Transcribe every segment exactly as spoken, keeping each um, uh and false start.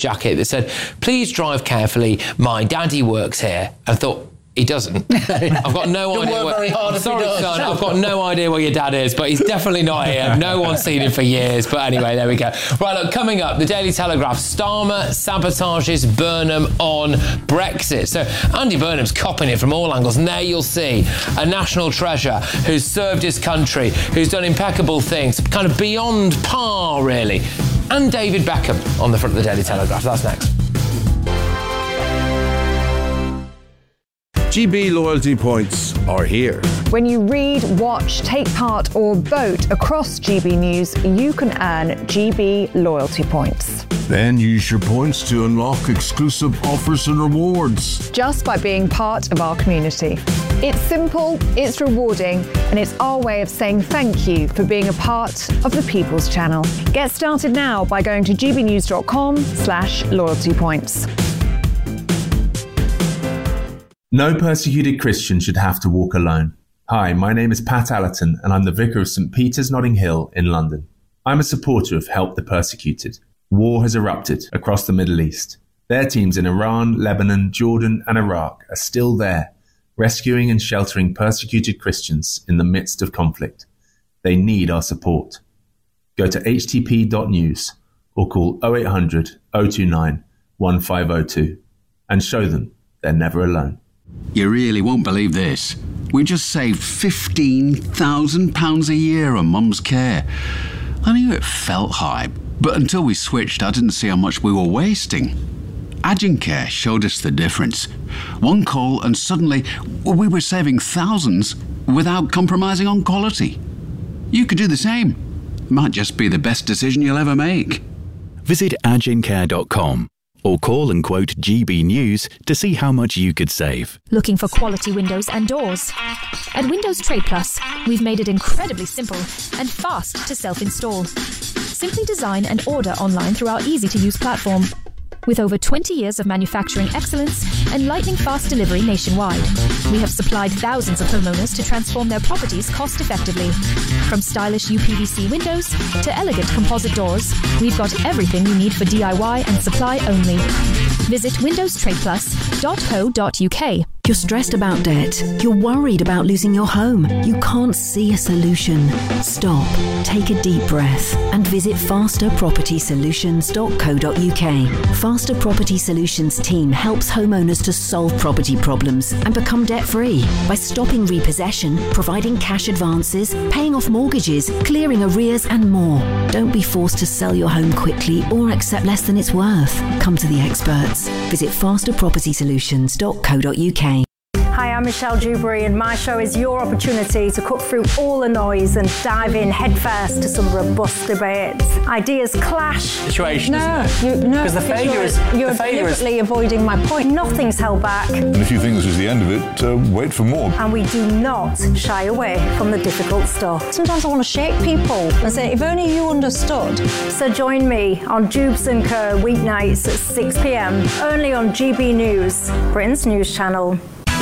jacket that said, "Please drive carefully, my daddy works here." I thought, he doesn't. I've got no Don't idea. work very hard I'm if he sorry, does. son. I've got no idea where your dad is, but he's definitely not here. No one's seen him for years. But anyway, there we go. Right, look, coming up, the Daily Telegraph. Starmer sabotages Burnham on Brexit. So Andy Burnham's copping it from all angles. And there you'll see a national treasure who's served his country, who's done impeccable things, kind of beyond par, really. And David Beckham on the front of the Daily Telegraph. That's next. G B loyalty points are here. When you read, watch, take part or vote across G B News, you can earn G B loyalty points. Then use your points to unlock exclusive offers and rewards. Just by being part of our community. It's simple, it's rewarding, and it's our way of saying thank you for being a part of the People's Channel. Get started now by going to gbnews.com slash loyalty points. No persecuted Christian should have to walk alone. Hi, my name is Pat Allerton and I'm the Vicar of St Peter's Notting Hill in London. I'm a supporter of Help the Persecuted. War has erupted across the Middle East. Their teams in Iran, Lebanon, Jordan and Iraq are still there, rescuing and sheltering persecuted Christians in the midst of conflict. They need our support. Go to h t p dot news or call oh eight hundred, oh two nine, one five oh two and show them they're never alone. You really won't believe this. We just saved fifteen thousand pounds a year on Mum's care. I knew it felt high, but until we switched, I didn't see how much we were wasting. Agincare showed us the difference. One call and suddenly we were saving thousands without compromising on quality. You could do the same. Might just be the best decision you'll ever make. Visit agincare dot com. Or call and quote G B News to see how much you could save. Looking for quality windows and doors? At Windows Trade Plus, we've made it incredibly simple and fast to self-install. Simply design and order online through our easy-to-use platform. With over twenty years of manufacturing excellence and lightning-fast delivery nationwide, we have supplied thousands of homeowners to transform their properties cost-effectively. From stylish U P V C windows to elegant composite doors, we've got everything you need for D I Y and supply only. Visit windows trade plus dot co dot u k. You're stressed about debt. You're worried about losing your home. You can't see a solution. Stop, take a deep breath and visit faster property solutions dot co dot u k. Faster Property Solutions team helps homeowners to solve property problems and become debt-free by stopping repossession, providing cash advances, paying off mortgages, clearing arrears and more. Don't be forced to sell your home quickly or accept less than it's worth. Come to the experts. Visit faster property solutions dot co dot u k. Hi, I'm Michelle Dewberry and my show is your opportunity to cut through all the noise and dive in headfirst to some robust debates. Ideas clash. Situation, no, isn't it? you, no, because the failure is you're the failure deliberately is... avoiding my point. Nothing's held back. And if you think this is the end of it, uh, wait for more. And we do not shy away from the difficult stuff. Sometimes I want to shake people and say, if only you understood. So join me on Jubes and Co weeknights at six p m only on G B News, Britain's news channel.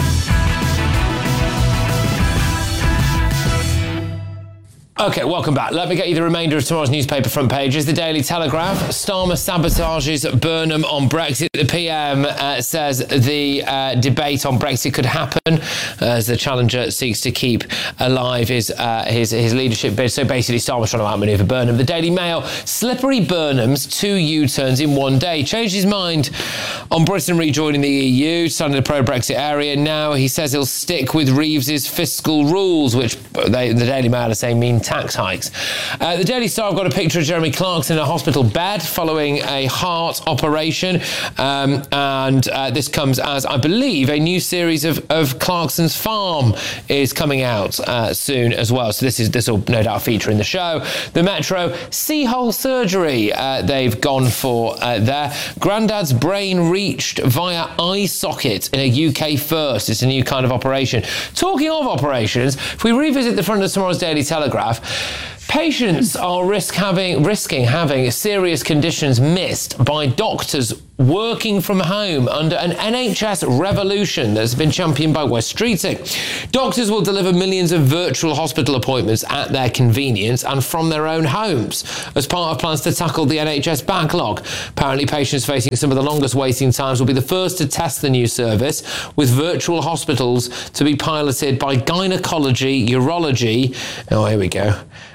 OK, welcome back. Let me get you the remainder of tomorrow's newspaper front pages. The Daily Telegraph. Starmer sabotages Burnham on Brexit. The P M uh, says the uh, debate on Brexit could happen as the challenger seeks to keep alive his uh, his, his leadership bid. So basically, Starmer's trying to outmaneuver Burnham. The Daily Mail. Slippery Burnham's two U-turns in one day. Changed his mind on Britain rejoining the E U, starting the pro-Brexit area. Now he says he'll stick with Reeves's fiscal rules, which they, the Daily Mail are saying mean tax hikes. Uh, the Daily Star have got a picture of Jeremy Clarkson in a hospital bed following a heart operation. Um, and uh, this comes as, I believe, a new series of, of Clarkson's Farm is coming out uh, soon as well. So this is this will no doubt feature in the show. The Metro, Seahole surgery uh, they've gone for uh, there. Grandad's brain reached via eye socket in a U K first. It's a new kind of operation. Talking of operations, if we revisit the front of tomorrow's Daily Telegraph, Patients are risk having, risking having serious conditions missed by doctors working from home under an N H S revolution that's been championed by Wes Streeting. Doctors will deliver millions of virtual hospital appointments at their convenience and from their own homes as part of plans to tackle the N H S backlog. Apparently, patients facing some of the longest waiting times will be the first to test the new service, with virtual hospitals to be piloted by gynecology, urology, oh, here we go,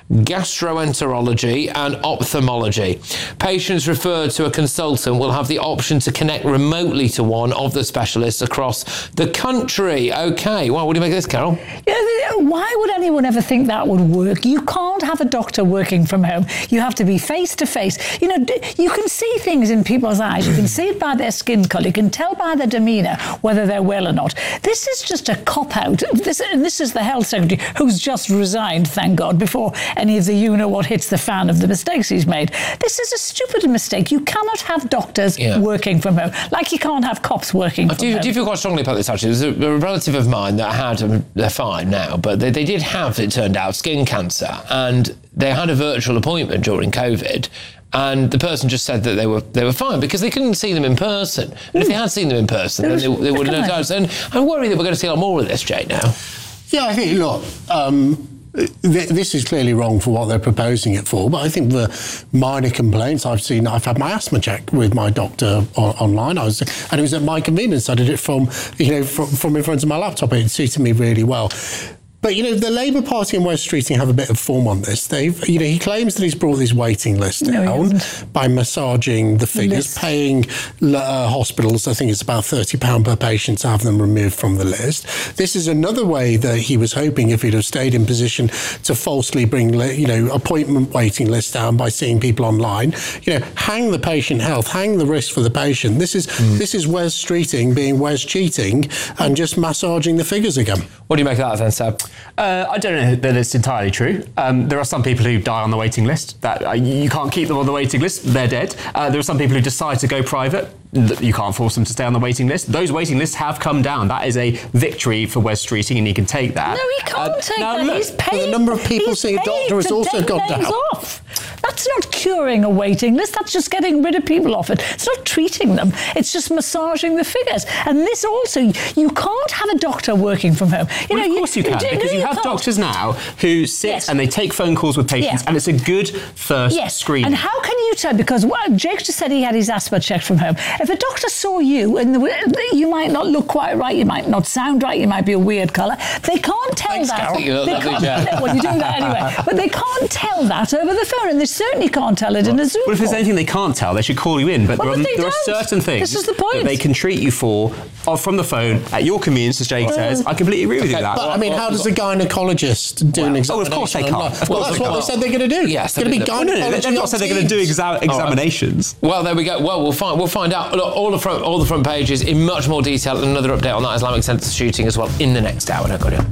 gastroenterology and ophthalmology. Patients referred to a consultant will have the option to connect remotely to one of the specialists across the country. Okay, well, what do you make of this, Carol? Yeah, why would anyone ever think that would work? You can't have a doctor working from home. You have to be face to face. You know, you can see things in people's eyes. You can see it by their skin colour. You can tell by their demeanour whether they're well or not. This is just a cop-out. This, and this is the health secretary who's just resigned, thank God, before any of the you-know-what hits the fan of the mistakes he's made. This is a stupid mistake. You cannot have doctors yeah. working from home, like you can't have cops working from do you, home. Do you feel quite strongly about this, actually? There's a, a relative of mine that had, um, they're fine now, but they, they did have, it turned out, skin cancer, and they had a virtual appointment during COVID, and the person just said that they were they were fine because they couldn't see them in person. And mm. if they had seen them in person, then they, they would have known. And I'm worried that we're going to see a lot more of this, Jake, now. Yeah, I think, look, um, th- this is clearly wrong for what they're proposing it for, but I think the minor complaints I've seen, I've had my asthma checked with my doctor on, online, I was, and it was at my convenience. I did it from, you know, from, from in front of my laptop. It suited me really well. But, you know, the Labour Party and Wes Streeting have a bit of form on this. They've, you know, he claims that he's brought this waiting list no, down by massaging the figures, the paying uh, hospitals, I think it's about thirty pounds per patient to have them removed from the list. This is another way that he was hoping, if he'd have stayed in position, to falsely bring, you know, appointment waiting lists down by seeing people online. You know, hang the patient health, hang the risk for the patient. This is mm. this is Wes Streeting being Wes cheating and just massaging the figures again. What do you make of that then, Seb? Uh, I don't know that it's entirely true. Um, there are some people who die on the waiting list. That uh, you can't keep them on the waiting list. They're dead. Uh, there are some people who decide to go private. You can't force them to stay on the waiting list. Those waiting lists have come down. That is a victory for Wes Streeting, and he can take that. No, he can't uh, take that. Look, he's paid. The number of people seeing a doctor has also gone down. Off. That's not curing a waiting list. That's just getting rid of people off it. It's not treating them. It's just massaging the figures. And this also, you can't have a doctor working from home. You well, know, of course you, you can, do, because no, you, you have can't. doctors now who sit yes. and they take phone calls with patients, yes. and it's a good first yes. screening. And how can you tell? Because well, Jake just said he had his asthma checked from home. If a doctor saw you and the, you might not look quite right, you might not sound right, you might be a weird colour, they can't tell Thanks, that. You they can't, yeah. Well, you do that anyway. But they can't tell that over the phone, and they certainly can't tell it well, in a Zoom Well, if there's call. anything they can't tell, they should call you in. But well, there, are, but there are certain things this is the point. that they can treat you for or from the phone at your convenience, as Jake uh, says. I completely agree with okay, you with that. But, I mean, how does a gynaecologist do well, an examination? Oh, of course they can't. Of Well, course that's they what can't. they said they're going to do. Yes, it's going to be gynecology. No, no, they've not said they're going to do exa- examinations. Right. Well, there we go. Well, we'll find we'll find out. Look, all the front all the front pages in much more detail, and another update on that Islamic Centre shooting as well in the next hour. Don't go down.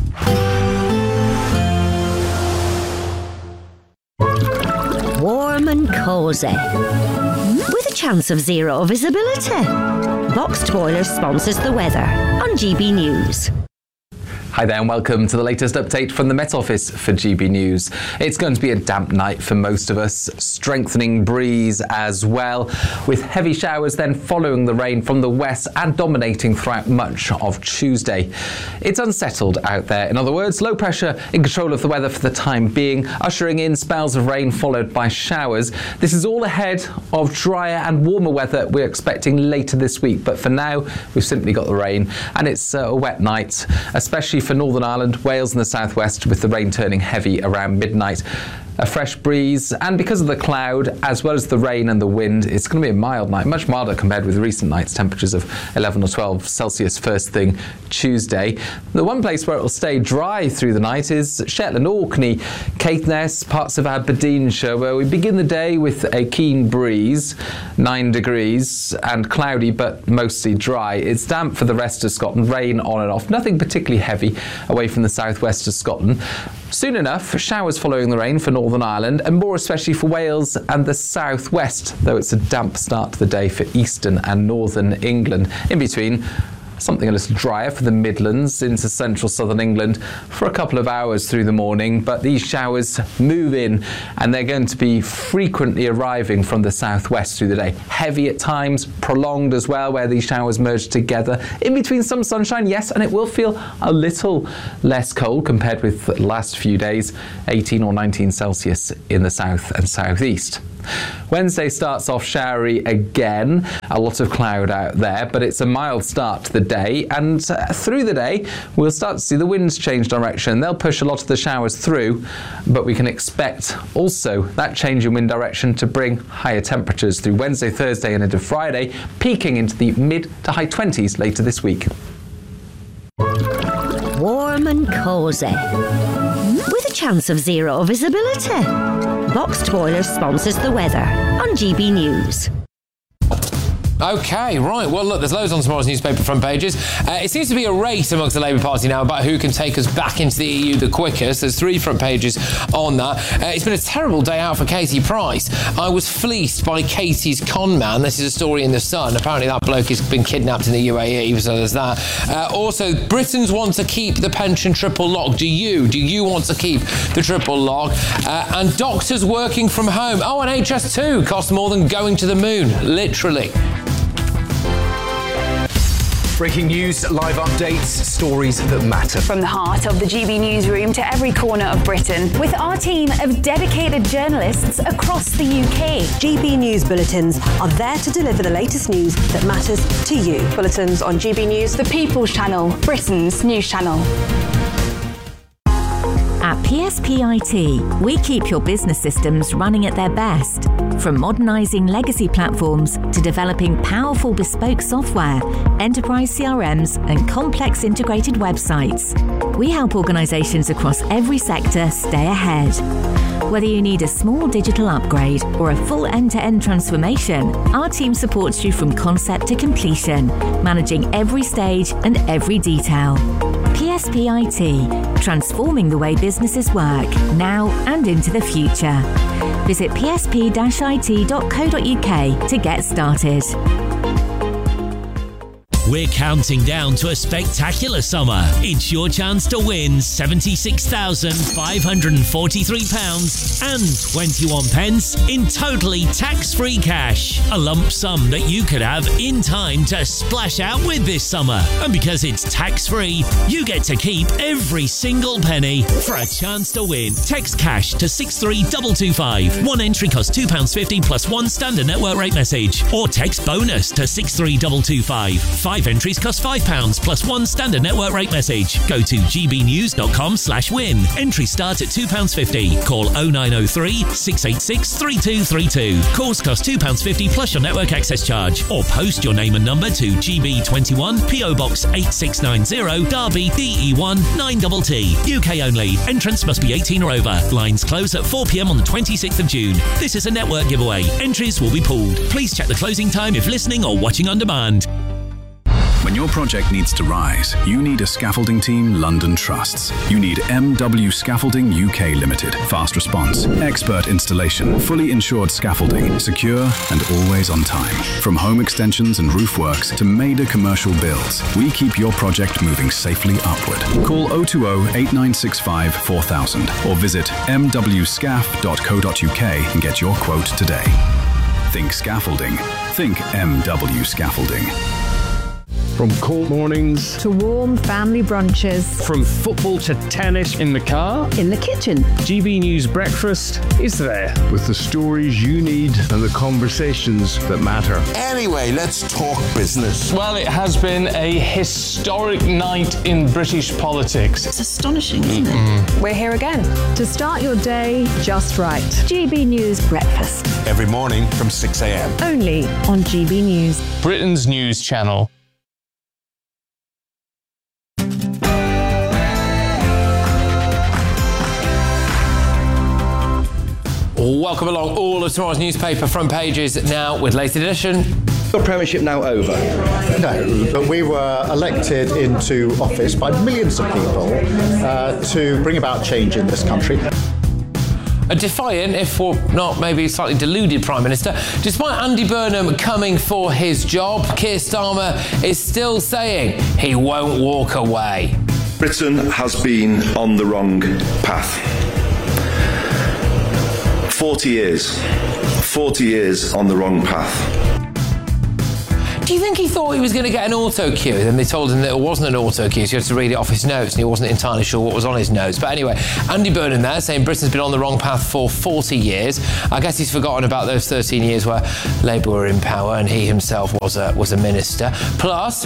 Warm and cosy, with a chance of zero visibility. Boxed Boilers sponsors the weather on G B News. Hi there and welcome to the latest update from the Met Office for G B News. It's going to be a damp night for most of us, strengthening breeze as well, with heavy showers then following the rain from the west and dominating throughout much of Tuesday. It's unsettled out there. In other words, low pressure in control of the weather for the time being, ushering in spells of rain followed by showers. This is all ahead of drier and warmer weather we're expecting later this week, but for now we've simply got the rain, and it's a wet night, especially for Northern Ireland, Wales and the southwest, with the rain turning heavy around midnight. A fresh breeze, and because of the cloud as well as the rain and the wind, it's going to be a mild night, much milder compared with recent nights, temperatures of eleven or twelve Celsius first thing Tuesday. The one place where it will stay dry through the night is Shetland, Orkney, Caithness, parts of Aberdeenshire, where we begin the day with a keen breeze, nine degrees and cloudy but mostly dry. It's damp for the rest of Scotland, rain on and off, nothing particularly heavy away from the southwest of Scotland. Soon enough, showers following the rain for Northern Ireland, and more especially for Wales and the southwest, though it's a damp start to the day for eastern and northern England. In between, Something a little drier for the Midlands into central southern England for a couple of hours through the morning, but these showers move in and they're going to be frequently arriving from the southwest through the day. Heavy at times, prolonged as well, where these showers merge together. In between some sunshine, yes, and it will feel a little less cold compared with the last few days, eighteen or nineteen Celsius in the south and southeast. Wednesday starts off showery again, a lot of cloud out there, but it's a mild start to the day, and uh, through the day we'll start to see the winds change direction. They'll push a lot of the showers through, but we can expect also that change in wind direction to bring higher temperatures through Wednesday, Thursday and into Friday, peaking into the mid to high twenties later this week. Warm and cosy, with a chance of zero visibility. Boxed Boilers sponsors the weather on G B News. OK, right. Well, look, there's loads on tomorrow's newspaper front pages. Uh, it seems to be a race amongst the Labour Party now about who can take us back into the E U the quickest. There's three front pages on that. Uh, it's been a terrible day out for Katie Price. I was fleeced by Katie's con man. This is a story in The Sun. Apparently that bloke has been kidnapped in the U A E, so there's that. Uh, also, Britons want to keep the pension triple lock. Do you? Do you want to keep the triple lock? Uh, and doctors working from home. Oh, and H S two costs more than going to the moon. Literally. Breaking news, live updates, stories that matter. From the heart of the G B newsroom to every corner of Britain, with our team of dedicated journalists across the U K. G B News bulletins are there to deliver the latest news that matters to you. Bulletins on G B News, the People's Channel, Britain's news channel. At P S P I T, we keep your business systems running at their best. From modernising legacy platforms to developing powerful bespoke software, enterprise C R Ms and complex integrated websites, we help organisations across every sector stay ahead. Whether you need a small digital upgrade or a full end-to-end transformation, our team supports you from concept to completion, managing every stage and every detail. P S P I T, transforming the way businesses work, now and into the future. Visit p s p dash i t dot co dot u k to get started. We're counting down to a spectacular summer. It's your chance to win seventy-six thousand five hundred forty-three pounds and twenty-one pence in totally tax-free cash. A lump sum that you could have in time to splash out with this summer. And because it's tax-free, you get to keep every single penny. For a chance to win, text cash to six three two two five. One entry costs two pounds fifty plus one standard network rate message. Or text bonus to six three two two five. Five entries cost five pounds plus one standard network rate message. Go to g b news dot com slash win. Entries start at two pounds fifty. Call oh nine oh three, six eight six, three two three two. Calls cost two pounds fifty plus your network access charge. Or post your name and number to G B twenty-one, P O Box eight six nine zero, Derby, D E one nine T T. U K only. Entrance must be eighteen or over. Lines close at four p m on the twenty-sixth of June. This is a network giveaway. Entries will be pooled. Please check the closing time if listening or watching on demand. When your project needs to rise, you need a scaffolding team London trusts. You need M W Scaffolding U K Limited. Fast response, expert installation, fully insured scaffolding, secure and always on time. From home extensions and roof works to major commercial builds, we keep your project moving safely upward. Call oh two oh, eight nine six five, four thousand or visit m w scaff dot co dot u k and get your quote today. Think scaffolding. Think M W Scaffolding. From cold mornings to warm family brunches. From football to tennis in the car. In the kitchen. G B News Breakfast is there. With the stories you need and the conversations that matter. Anyway, let's talk business. Well, it has been a historic night in British politics. It's astonishing, isn't it? Mm. We're here again to start your day just right. G B News Breakfast. Every morning from six a m. Only on G B News. Britain's news channel. Welcome along all of tomorrow's newspaper front pages now with latest edition. The Premiership now over? No, but we were elected into office by millions of people uh, to bring about change in this country. a defiant, if for not maybe slightly deluded Prime Minister. Despite Andy Burnham coming for his job, Keir Starmer is still saying he won't walk away. Britain has been on the wrong path. forty years. forty years on the wrong path. Do you think he thought he was going to get an auto cue? Then they told him that it wasn't an auto cue, so he had to read it off his notes, and he wasn't entirely sure what was on his notes. But anyway, Andy Burnham there saying Britain's been on the wrong path for forty years. I guess he's forgotten about those thirteen years where Labour were in power and he himself was a, was a minister. Plus...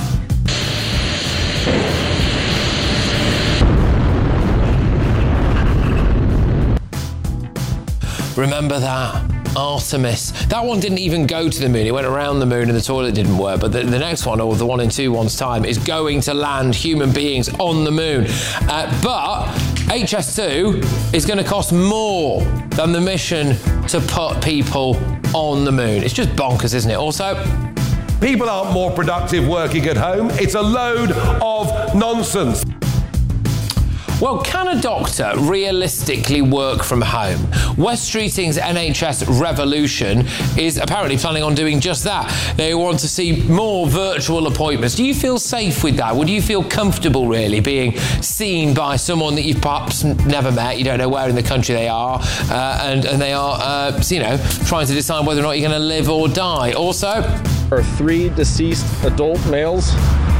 remember that? Artemis. That one didn't even go to the moon. It went around the moon and the toilet didn't work. But the, the next one, or the one in two one's time, is going to land human beings on the moon. Uh, but H S two is going to cost more than the mission to put people on the moon. It's just bonkers, isn't it? Also, people aren't more productive working at home. It's a load of nonsense. Well, can a doctor realistically work from home? West Streeting's N H S Revolution is apparently planning on doing just that. They want to see more virtual appointments. Do you feel safe with that? Would you feel comfortable, really, being seen by someone that you've perhaps never met, you don't know where in the country they are, uh, and, and they are, uh, you know, trying to decide whether or not you're going to live or die? Also, there are three deceased adult males,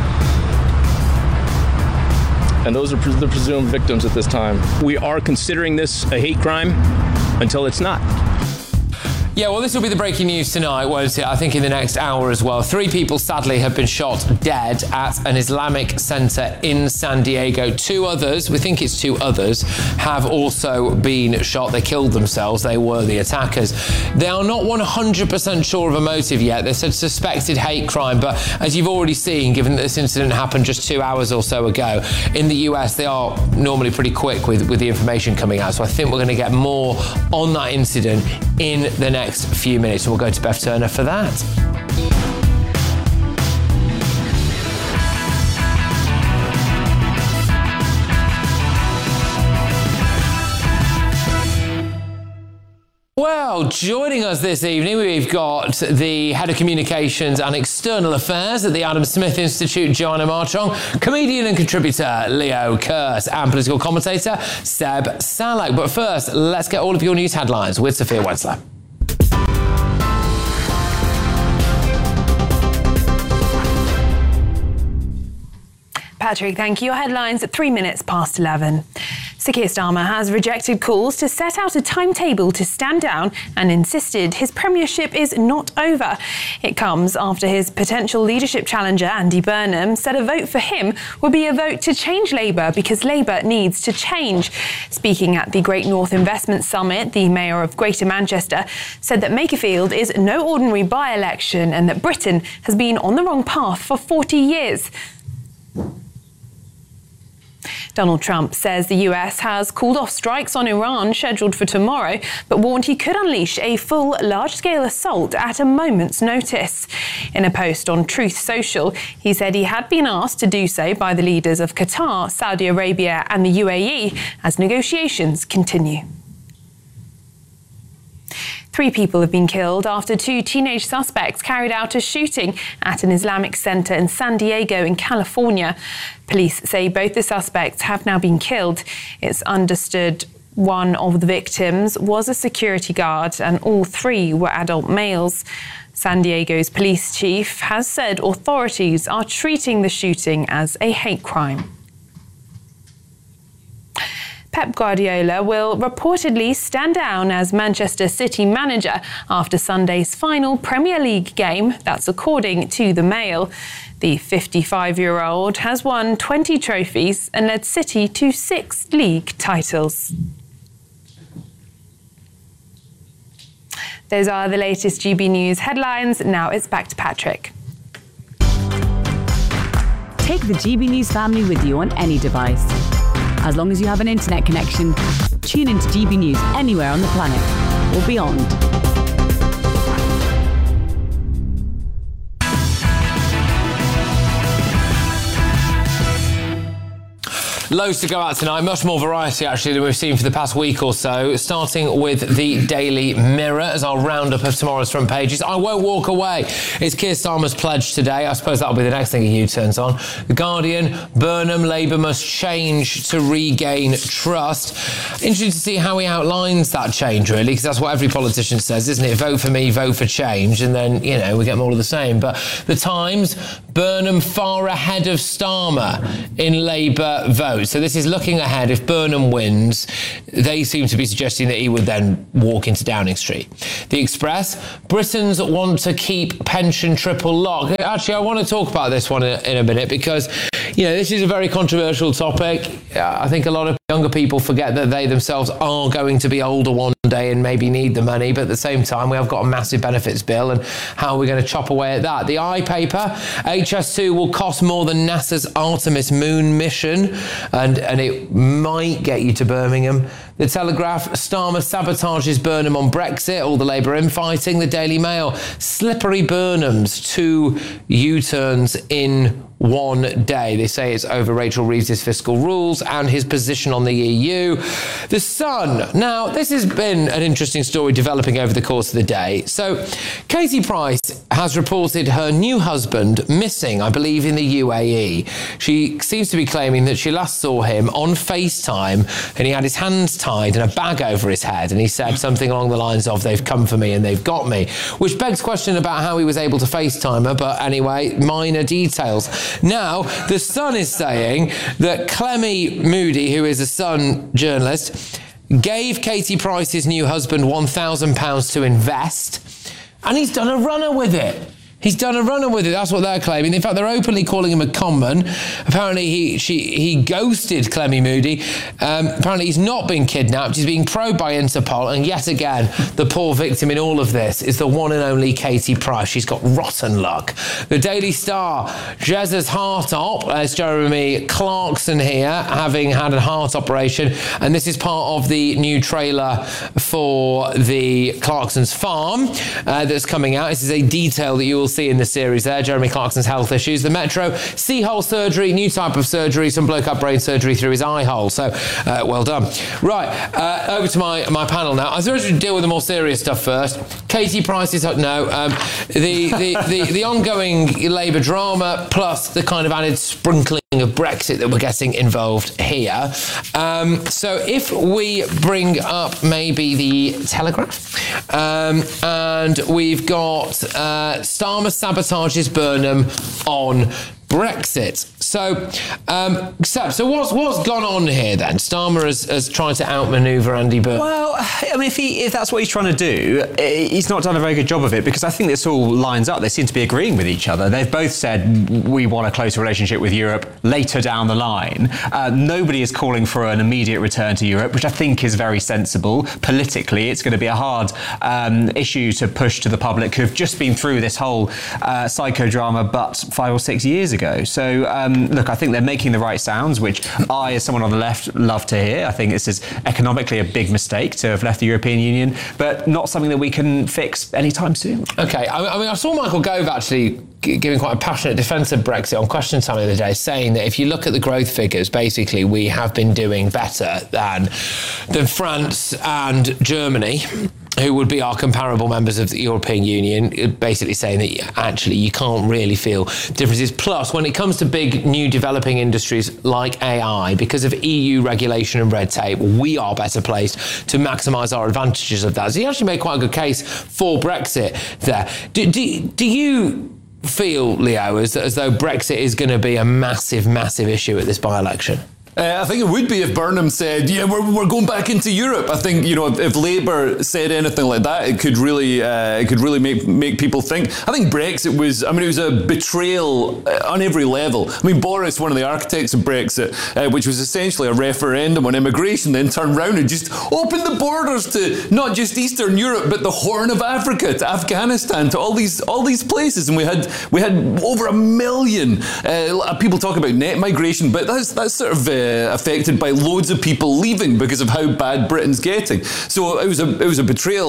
and those are the presumed victims at this time. We are considering this a hate crime until it's not. Yeah, well, this will be the breaking news tonight, won't it? I think in the next hour as well. Three people, sadly, have been shot dead at an Islamic center in San Diego. Two others, we think it's two others, have also been shot. They killed themselves. They were the attackers. They are not one hundred percent sure of a motive yet. They said suspected hate crime, but as you've already seen, given that this incident happened just two hours or so ago, in the U S, they are normally pretty quick with, with the information coming out. So I think we're going to get more on that incident in the next few minutes, and we'll go to Beth Turner for that. Well, joining us this evening, we've got the Head of Communications and External Affairs at the Adam Smith Institute, Joanna Marchong, comedian and contributor Leo Kearse, and political commentator Seb Salak. But first, let's get all of your news headlines with Sophia Wensler. Patrick, thank you. Your headlines at three minutes past eleven. Sir Keir Starmer has rejected calls to set out a timetable to stand down and insisted his premiership is not over. It comes after his potential leadership challenger, Andy Burnham, said a vote for him would be a vote to change Labour because Labour needs to change. Speaking at the Great North Investment Summit, the Mayor of Greater Manchester said that Makerfield is no ordinary by-election and that Britain has been on the wrong path for forty years. Donald Trump says the U S has called off strikes on Iran scheduled for tomorrow, but warned he could unleash a full large-scale assault at a moment's notice. In a post on Truth Social, he said he had been asked to do so by the leaders of Qatar, Saudi Arabia and the U A E as negotiations continue. Three people have been killed after two teenage suspects carried out a shooting at an Islamic center in San Diego in California. Police say both the suspects have now been killed. It's understood one of the victims was a security guard and all three were adult males. San Diego's police chief has said authorities are treating the shooting as a hate crime. Pep Guardiola will reportedly stand down as Manchester City manager after Sunday's final Premier League game. That's according to the Mail. The fifty-five-year-old has won twenty trophies and led City to six league titles. Those are the latest G B News headlines. Now it's back to Patrick. Take the G B News family with you on any device. As long as you have an internet connection, tune into G B News anywhere on the planet or beyond. Loads to go out tonight. Much more variety, actually, than we've seen for the past week or so. Starting with the Daily Mirror as our roundup of tomorrow's front pages. I won't walk away. It's Keir Starmer's pledge today. I suppose that'll be the next thing he U-turns on. The Guardian, Burnham, Labour must change to regain trust. Interesting to see how he outlines that change, really, because that's what every politician says, isn't it? Vote for me, vote for change, and then, you know, we get more of the same. But the Times, Burnham far ahead of Starmer in Labour vote. So this is looking ahead. If Burnham wins, they seem to be suggesting that he would then walk into Downing Street. The Express, Britons want to keep pension triple lock. Actually, I want to talk about this one in, in a minute because, you know, this is a very controversial topic. I think a lot of younger people forget that they themselves are going to be older one day and maybe need the money, but at the same time, we have got a massive benefits bill, and how are we going to chop away at that? The I paper, H S two will cost more than NASA's Artemis moon mission, and, and it might get you to Birmingham. The Telegraph, Starmer sabotages Burnham on Brexit, all the Labour infighting. The Daily Mail, slippery Burnham's two U-turns in one day. They say it's over Rachel Reeves' fiscal rules and his position on the E U. The Sun. Now, this has been an interesting story developing over the course of the day. So, Katie Price has reported her new husband missing, I believe, in the U A E. She seems to be claiming that she last saw him on FaceTime and he had his hands tied and a bag over his head, and he said something along the lines of, "They've come for me and they've got me," which begs question about how he was able to FaceTime her, but anyway, minor details. Now, The Sun is saying that Clemmy Moody, who is a Sun journalist, gave Katie Price's new husband one thousand pounds to invest, and he's done a runner with it. He's done a runner with it. That's what they're claiming. In fact, they're openly calling him a conman. Apparently, he she he ghosted Clemmy Moody. Um, apparently, he's not been kidnapped. He's being probed by Interpol. And yet again, the poor victim in all of this is the one and only Katie Price. She's got rotten luck. The Daily Star, Jezza's heart op. There's Jeremy Clarkson here, having had a heart operation. And this is part of the new trailer for the Clarkson's farm uh, that's coming out. This is a detail that you will see in the series there. Jeremy Clarkson's health issues. The Metro, C-hole surgery, new type of surgery. Some bloke had brain surgery through his eye hole. So, uh, well done. Right, uh, over to my, my panel now. I suppose we should deal with the more serious stuff first. Katie Price is, no, um, the, the, the, the ongoing Labour drama, plus the kind of added sprinkling of Brexit that we're getting involved here. Um, so if we bring up maybe the Telegraph, um, and we've got uh, Starmer sabotages Burnham on Brexit. So, um, Seb, so what's what's gone on here then? Starmer has, has tried to outmaneuver Andy Burnham. Well, I mean, if he if that's what he's trying to do, he's not done a very good job of it, because I think this all lines up. They seem to be agreeing with each other. They've both said we want a closer relationship with Europe later down the line. Uh, nobody is calling for an immediate return to Europe, which I think is very sensible. Politically, it's going to be a hard um, issue to push to the public who've just been through this whole uh, psychodrama, but five or six years ago. ago. So, um, look, I think they're making the right sounds, which I, as someone on the left, love to hear. I think this is economically a big mistake to have left the European Union, but not something that we can fix anytime soon. OK, I, I mean, I saw Michael Gove actually giving quite a passionate defence of Brexit on Question Time the other day, saying that if you look at the growth figures, basically we have been doing better than, than France and Germany, who would be our comparable members of the European Union, basically saying that actually you can't really feel differences. Plus, when it comes to big new developing industries like A I, because of E U regulation and red tape, we are better placed to maximise our advantages of that. So he actually made quite a good case for Brexit there. Do, do, do you feel, Leo, as, as though Brexit is going to be a massive, massive issue at this by-election? Uh, I think it would be if Burnham said, yeah, we're, we're going back into Europe. I think, you know, if, if Labour said anything like that, it could really uh, it could really make make people think. I think Brexit was, I mean, it was a betrayal on every level. I mean, Boris, one of the architects of Brexit, uh, which was essentially a referendum on immigration, then turned round and just opened the borders to not just Eastern Europe, but the Horn of Africa, to Afghanistan, to all these all these places. And we had we had over a million uh, people talk about net migration, but that's that's sort of uh, affected by loads of people leaving because of how bad Britain's getting. So it was a it was a betrayal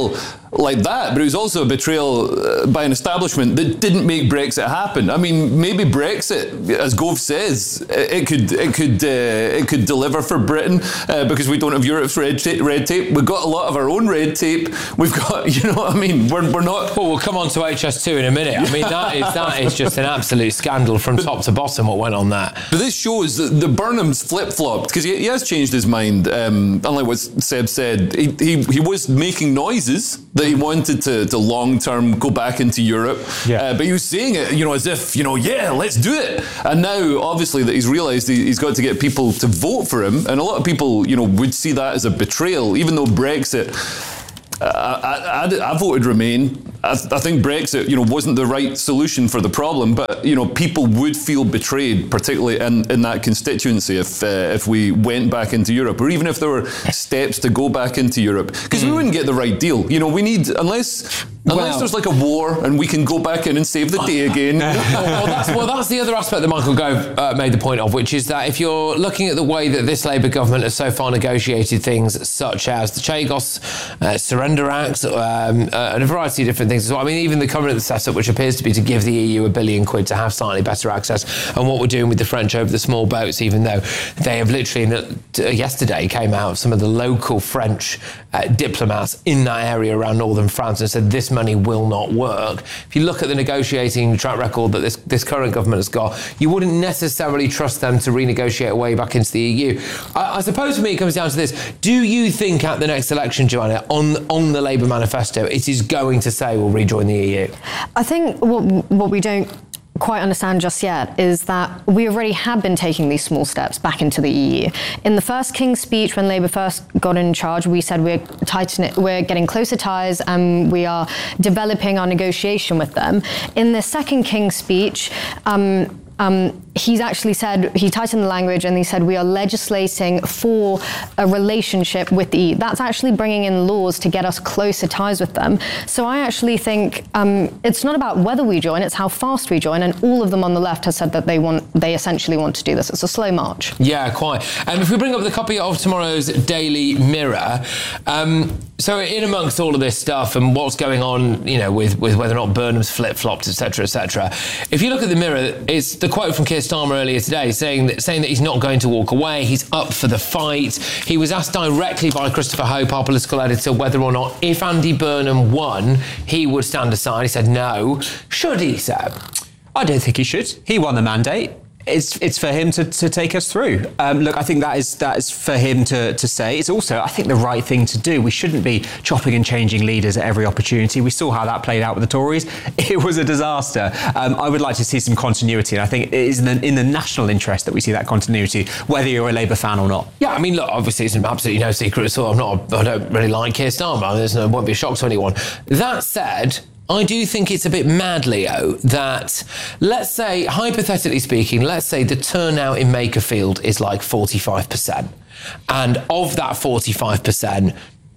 like that, but it was also a betrayal uh, by an establishment that didn't make Brexit happen. I mean, maybe Brexit, as Gove says, it could it could uh, it could deliver for Britain uh, because we don't have Europe's red, ta- red tape. We've got a lot of our own red tape. We've got, you know what I mean? We're we're not. Well, we'll come on to H S two in a minute. I mean, that is that is just an absolute scandal from but, top to bottom what went on there. But this shows that the Burnham's flip flopped because he, he has changed his mind. Um, unlike what Seb said, he, he he was making noises that he wanted to, to long-term go back into Europe. Yeah. Uh, but he was saying it, you know, as if, you know, yeah, let's do it. And now, obviously, that he's realised he, he's got to get people to vote for him. And a lot of people, you know, would see that as a betrayal, even though Brexit... Uh, I, I, I voted Remain. I, I think Brexit, you know, wasn't the right solution for the problem, but you know, people would feel betrayed, particularly in, in that constituency, if uh, if we went back into Europe, or even if there were steps to go back into Europe, because mm. we wouldn't get the right deal. You know, we need unless. Unless well, there's like a war and we can go back in and save the day again. well, that's, well, that's the other aspect that Michael Gove uh, made the point of, which is that if you're looking at the way that this Labour government has so far negotiated things such as the Chagos uh, Surrender Act um, uh, and a variety of different things as well. I mean, even the current setup, which appears to be to give the E U a billion quid to have slightly better access, and what we're doing with the French over the small boats, even though they have literally, uh, yesterday came out, some of the local French uh, diplomats in that area around northern France and said this money will not work. If you look at the negotiating track record that this, this current government has got, you wouldn't necessarily trust them to renegotiate a way back into the E U. I, I suppose for me it comes down to this. Do you think at the next election, Joanna, on, on the Labour manifesto, it is going to say we'll rejoin the E U? I think what, what we don't quite understand just yet is that we already have been taking these small steps back into the E U. In the first King's speech, when Labour first got in charge, we said we're tightening, we're getting closer ties and we are developing our negotiation with them. In the second King's speech, um, Um, he's actually said, he tightened the language and he said we are legislating for a relationship with the E U. That's actually bringing in laws to get us closer ties with them. So I actually think um, it's not about whether we join, it's how fast we join. And all of them on the left have said that they want, they essentially want to do this. It's a slow march. Yeah, quite. And if we bring up the copy of tomorrow's Daily Mirror, um, so in amongst all of this stuff and what's going on, you know, with, with whether or not Burnham's flip-flopped, et cetera, et cetera, if you look at the Mirror, it's the quote from Keir Starmer earlier today saying that saying that he's not going to walk away, he's up for the fight. He was asked directly by Christopher Hope, our political editor, whether or not if Andy Burnham won, he would stand aside. He said no. Should he, Seb? I don't think he should. He won the mandate. It's it's for him to, to take us through. Um, look, I think that is that is for him to, to say. It's also, I think, the right thing to do. We shouldn't be chopping and changing leaders at every opportunity. We saw how that played out with the Tories. It was a disaster. Um, I would like to see some continuity, and I think it is in the, in the national interest that we see that continuity, whether you're a Labour fan or not. Yeah, I mean, look, obviously it's absolutely no secret at all. I'm not, I don't really like Keir Starmer. There's no, it won't be a shock to anyone. That said, I do think it's a bit mad, Leo, that let's say, hypothetically speaking, let's say the turnout in Makerfield is like forty-five percent. And of that forty-five percent,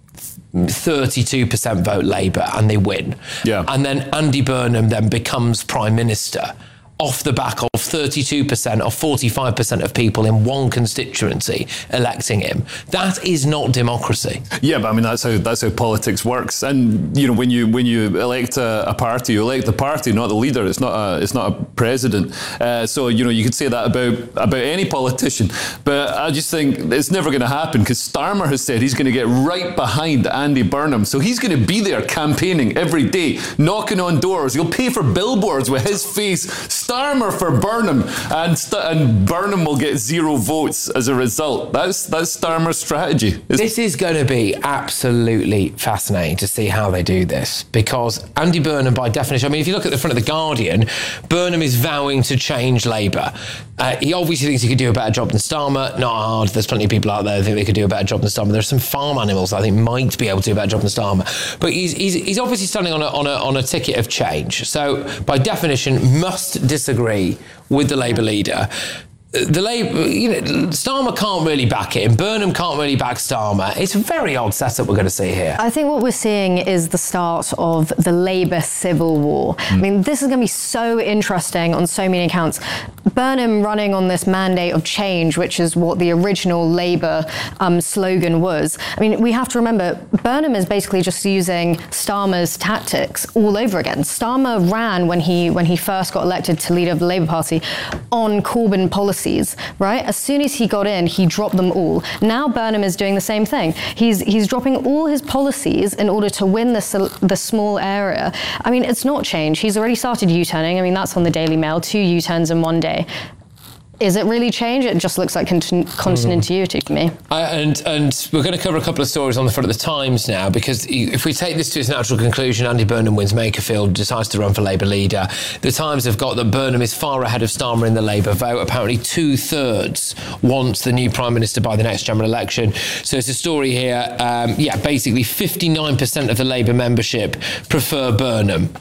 thirty-two percent vote Labour and they win. Yeah. And then Andy Burnham then becomes Prime Minister off the back of thirty-two percent or forty-five percent of people in one constituency electing him. That is not democracy. Yeah, but I mean, that's how that's how politics works. And, you know, when you when you elect a, a party, you elect the party, not the leader. It's not a it's not a president. Uh, so, you know, you could say that about, about any politician. But I just think it's never going to happen because Starmer has said he's going to get right behind Andy Burnham. So he's going to be there campaigning every day, knocking on doors. He'll pay for billboards with his face. Starmer for Burnham, and St- and Burnham will get zero votes as a result. That's that's Starmer's strategy. It's- this is going to be absolutely fascinating to see how they do this, because Andy Burnham, by definition, I mean, if you look at the front of the Guardian, Burnham is vowing to change Labour. Uh, he obviously thinks he could do a better job than Starmer. Not hard. There's plenty of people out there who think they could do a better job than Starmer. There's some farm animals I think might be able to do a better job than Starmer. But he's he's, he's obviously standing on a, on a on a ticket of change. So by definition, must disagree with the Labour leader. the Labour, you know, Starmer can't really back it, and Burnham can't really back Starmer. It's a very odd setup we're going to see here. I think what we're seeing is the start of the Labour civil war. Mm. I mean, this is going to be so interesting on so many accounts. Burnham running on this mandate of change, which is what the original Labour um, slogan was. I mean, we have to remember, Burnham is basically just using Starmer's tactics all over again. Starmer ran when he when he first got elected to leader of the Labour Party on Corbyn policy. Right? As soon as he got in, he dropped them all. Now Burnham is doing the same thing. He's he's dropping all his policies in order to win the, the small area. I mean, it's not change. He's already started U-turning. I mean, that's on the Daily Mail, two U-turns in one day. Is it really change? It just looks like continu- continuity mm. for me. Uh, and and we're going to cover a couple of stories on the front of the Times now, because if we take this to its natural conclusion, Andy Burnham wins Makerfield, decides to run for Labour leader. The Times have got that Burnham is far ahead of Starmer in the Labour vote. Apparently two-thirds want the new Prime Minister by the next general election. So it's a story here. Um, yeah, basically fifty-nine percent of the Labour membership prefer Burnham.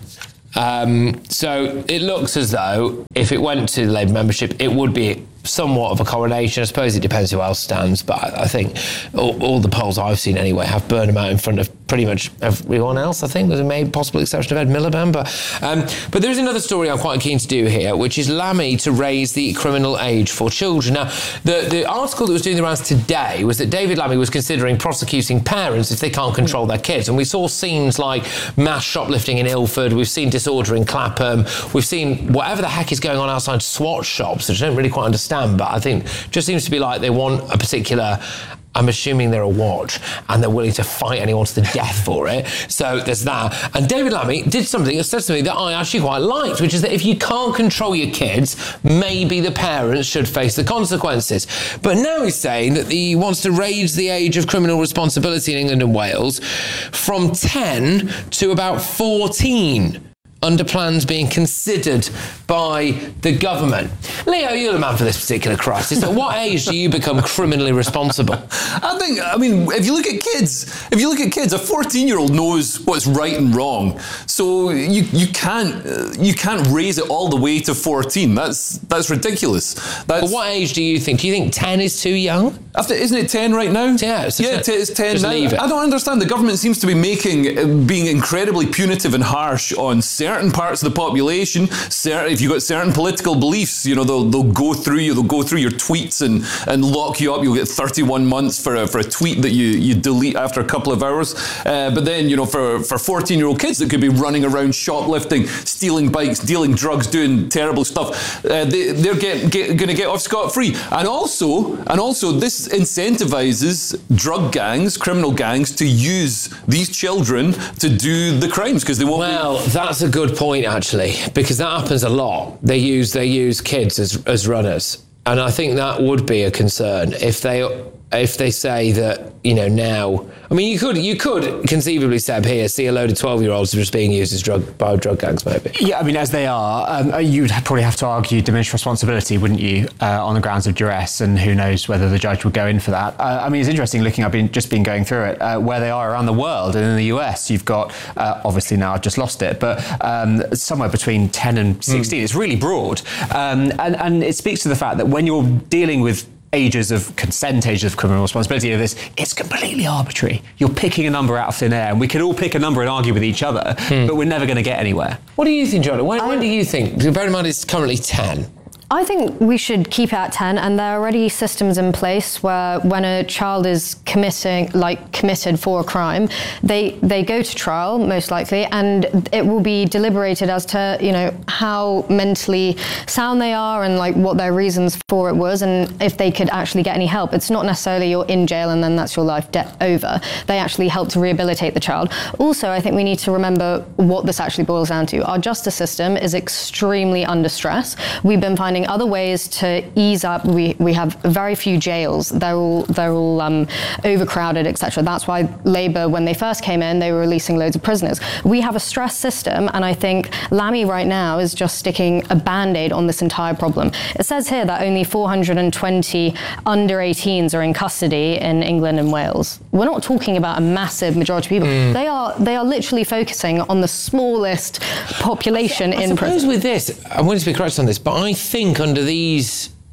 Um, so it looks as though if it went to the Labour membership, it would be somewhat of a coronation. I suppose it depends who else stands, but I, I think all, all the polls I've seen anyway have Burnham out in front of pretty much everyone else. I think there's a maybe possible exception of Ed Miliband, but um, but there is another story I'm quite keen to do here, which is Lammy to raise the criminal age for children. Now, the, the article that was doing the rounds today was that David Lammy was considering prosecuting parents if they can't control their kids, and we saw scenes like mass shoplifting in Ilford, we've seen disorder in Clapham, we've seen whatever the heck is going on outside SWAT shops, which I don't really quite understand. But I think it just seems to be like they want a particular, I'm assuming they're a watch, and they're willing to fight anyone to the death for it. So there's that. And David Lammy did something that said to me that I actually quite liked, which is that if you can't control your kids, maybe the parents should face the consequences. But now he's saying that he wants to raise the age of criminal responsibility in England and Wales from ten to about fourteen. Under plans being considered by the government. Leo, you're the man for this particular crisis. At what age do you become criminally responsible? I think, I mean, if you look at kids, if you look at kids, a fourteen-year-old knows what's right and wrong. So you you can't uh, you can't raise it all the way to fourteen. That's that's ridiculous. That's, At what age do you think? Do you think ten is too young? After, isn't it ten right now? Yeah, it's yeah, t- it's ten just now. Leave it. I don't understand. The government seems to be making, uh, being incredibly punitive and harsh on certain parts of the population. Certain, if you've got certain political beliefs, you know, they'll they'll go through you, they'll go through your tweets and, and lock you up. You'll get thirty-one months for a, for a tweet that you, you delete after a couple of hours. Uh, but then, you know, for, for fourteen-year-old kids that could be running around shoplifting, stealing bikes, dealing drugs, doing terrible stuff, uh, they, they're get, get, going to get off scot-free. And also, and also, this incentivizes drug gangs, criminal gangs, to use these children to do the crimes because they won't. Well, be- that's a good point actually, because that happens a lot. They use they use kids as as runners, and I think that would be a concern if they if they say that, you know, now. I mean, you could you could conceivably, Seb, here see a load of twelve-year-olds just being used as drug by drug gangs, maybe. Yeah, I mean, as they are, um, you'd probably have to argue diminished responsibility, wouldn't you, uh, on the grounds of duress, and who knows whether the judge would go in for that. Uh, I mean, it's interesting looking. I've been just been going through it, uh, where they are around the world, and in the U S, you've got uh, obviously now I've just lost it, but um, somewhere between ten and sixteen. Mm. It's really broad, um, and and it speaks to the fact that when you're dealing with ages of consent, ages of criminal responsibility of this, it's completely arbitrary. You're picking a number out of thin air, and we could all pick a number and argue with each other, hmm. but we're never going to get anywhere. What do you think, Johnny? When, when do you think? Bear in mind it's currently ten. I think we should keep it at ten, and there are already systems in place where when a child is committing, like committed for a crime, they they go to trial most likely, and it will be deliberated as to, you know, how mentally sound they are and like what their reasons for it was, and if they could actually get any help. It's not necessarily you're in jail and then that's your life de- over. They actually help to rehabilitate the child. Also, I think we need to remember what this actually boils down to. Our justice system is extremely under stress. We've been finding other ways to ease up. We we have very few jails. They're all they're all um, overcrowded, et cetera. That's why Labour, when they first came in, they were releasing loads of prisoners. We have a stress system, and I think Lammy right now is just sticking a band-aid on this entire problem. It says here that only four hundred twenty under eighteens are in custody in England and Wales. We're not talking about a massive majority of people. Mm. They are they are literally focusing on the smallest population I, I in prison. I suppose with this, I'm going to be correct on this, but I think under these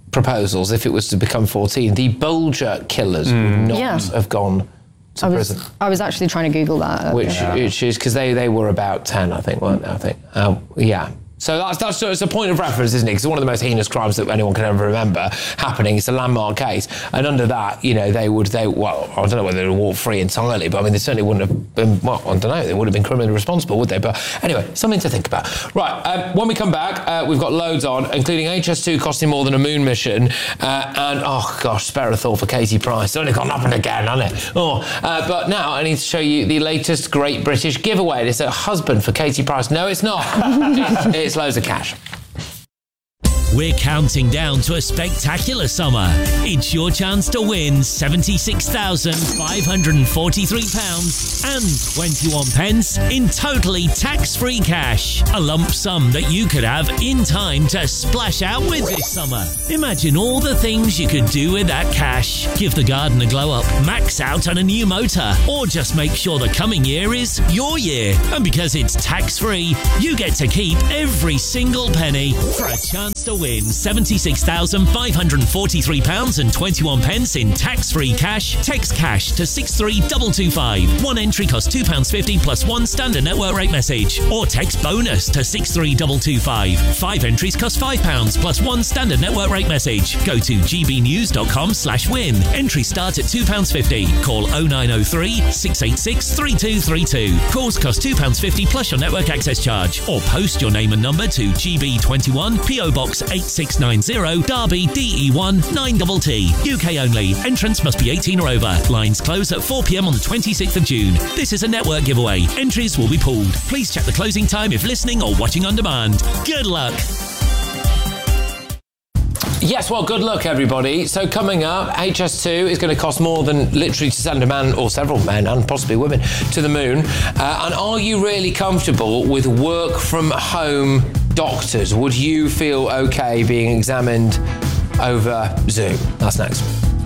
proposals, if it was to become fourteen, the Bulger killers mm. would not yeah. have gone to I was, prison. I was actually trying to Google that. Which, yeah. which is because they, they were about ten, I think, weren't they? I think. Um, yeah. So that's, that's it's a point of reference, isn't it? Because it's one of the most heinous crimes that anyone can ever remember happening. It's a landmark case. And under that, you know, they would, they well, I don't know whether they would walk free entirely, but I mean, they certainly wouldn't have been, well, I don't know, they would have been criminally responsible, would they? But anyway, something to think about. Right, um, when we come back, uh, we've got loads on, including H S two costing more than a moon mission. Uh, and, oh gosh, spare a thought for Katie Price. It's only gone up and again, hasn't it? Oh, uh, but now I need to show you the latest Great British giveaway. It's a husband for Katie Price. No, it's not. it's, it's loads of cash. We're counting down to a spectacular summer. It's your chance to win seventy-six thousand five hundred forty-three pounds and twenty-one pence in totally tax-free cash. A lump sum that you could have in time to splash out with this summer. Imagine all the things you could do with that cash. Give the garden a glow up, max out on a new motor, or just make sure the coming year is your year. And because it's tax-free, you get to keep every single penny for a chance to win seventy-six thousand five hundred forty-three pounds and twenty-one pence in tax-free cash. Text cash to six three two two five. One entry costs two pounds fifty plus one standard network rate message. Or text bonus to six three two two five. Five entries cost five pounds plus one standard network rate message. Go to gbnews.com slash win. Entry start at two pounds fifty. Call oh nine oh three, six eight six, three two three two. Calls cost two pounds fifty plus your network access charge. Or post your name and number to G B twenty-one, P O Box eight six nine zero, Derby, D E one nine T T. U K only. Entrance must be eighteen or over. Lines close at four p m on the twenty-sixth of June. This is a network giveaway. Entries will be pulled. Please check the closing time if listening or watching on demand. Good luck. Yes, well, good luck, everybody. So coming up, H S two is going to cost more than literally to send a man, or several men, and possibly women, to the moon. Uh, and are you really comfortable with work from home doctors? Would you feel okay being examined over Zoom? That's next.